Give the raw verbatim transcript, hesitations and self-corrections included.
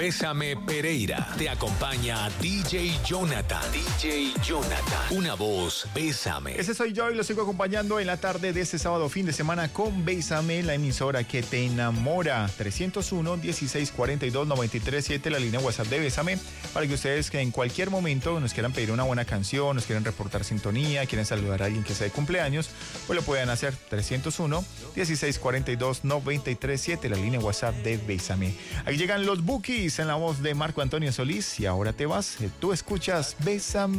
Bésame Pereira. Te acompaña D J Jonathan. D J Jonathan. Una voz, Bésame. Ese soy yo y lo sigo acompañando en la tarde de este sábado fin de semana con Bésame, la emisora que te enamora. trescientos uno, dieciséis cuarenta y dos, noventa y tres siete, la línea WhatsApp de Bésame, para que ustedes que en cualquier momento nos quieran pedir una buena canción, nos quieren reportar sintonía, quieren saludar a alguien que sea de cumpleaños, pues lo pueden hacer. Trescientos uno, dieciséis cuarenta y dos, noventa y tres siete, la línea WhatsApp de Bésame. Ahí llegan los Bookies en la voz de Marco Antonio Solís y ahora te vas. Tú escuchas Bésame.